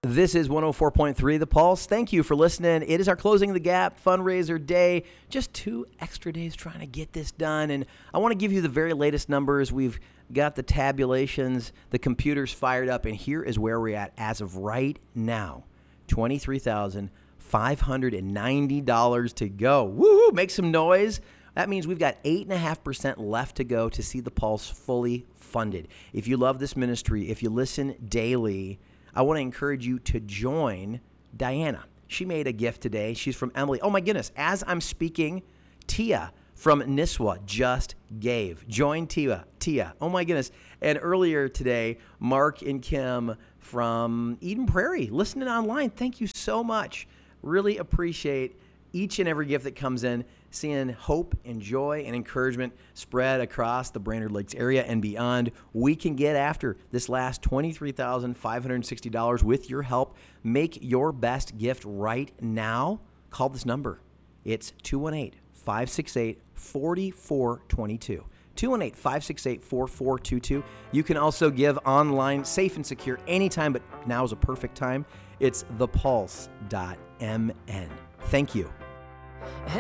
This is 104.3 The Pulse. Thank you for listening. It is our Closing the Gap fundraiser day. Just 2 extra days trying to get this done. And I want to give you the very latest numbers. We've got the tabulations, the computer's fired up, and here is where we're at as of right now. $23,590 to go. Woo! Make some noise. That means we've got 8.5% left to go to see The Pulse fully funded. If you love this ministry, if you listen daily, I want to encourage you to join Diana. She made a gift today. She's from Emily. Oh my goodness, as I'm speaking, Tia from Nisswa just gave. Join Tia. Oh my goodness. And earlier today, Mark and Kim from Eden Prairie, listening online. Thank you so much. Really appreciate each and every gift that comes in, seeing hope and joy and encouragement spread across the Brainerd Lakes area and beyond. We can get after this last $23,560 with your help. Make your best gift right now. Call this number. It's 218-568-4422. 218-568-4422. You can also give online, safe and secure anytime, but now is a perfect time. It's thepulse.mn. Thank you.